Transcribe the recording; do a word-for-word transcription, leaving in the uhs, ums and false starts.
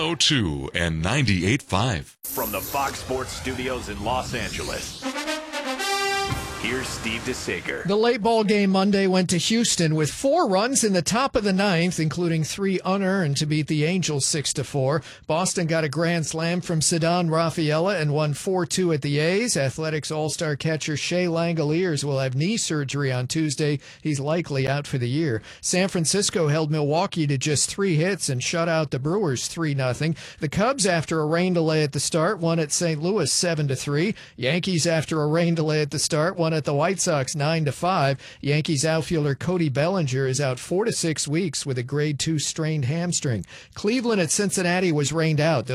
oh two and ninety-eight point five. From the Fox Sports Studios in Los Angeles, here's Steve DeSager. The late ball game Monday went to Houston with four runs in the top of the ninth, including three unearned to beat the Angels six to four. Boston got a grand slam from Ceddanne Rafaela and won four two at the A's. Athletics All-Star catcher Shea Langoliers will have knee surgery on Tuesday. He's likely out for the year. San Francisco held Milwaukee to just three hits and shut out the Brewers three nothing. The Cubs, after a rain delay at the start, won at Saint Louis seven to three. Yankees, after a rain delay at the start, won at the White Sox nine to five. Yankees outfielder Cody Bellinger is out four to six weeks with a grade two strained hamstring. Cleveland at Cincinnati was rained out.